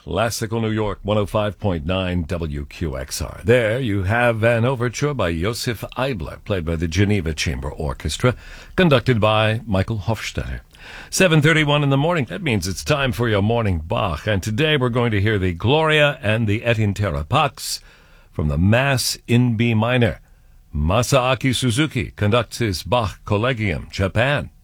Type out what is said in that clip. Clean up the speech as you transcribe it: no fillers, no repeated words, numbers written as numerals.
Classical New York, 105.9 WQXR. There you have an overture by Josef Eibler, played by the Geneva Chamber Orchestra, conducted by Michael Hofstetter. 7:31 in the morning. That means it's time for your morning Bach. And today we're going to hear the Gloria and the Et in Terra Pax from the Mass in B minor. Masaaki Suzuki conducts his Bach Collegium, Japan.